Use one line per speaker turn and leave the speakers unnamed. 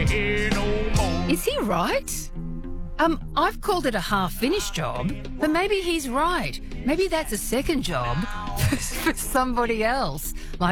here no more.
Is he right? I've called it a half-finished job, but maybe he's right. Maybe that's a second job for somebody else, like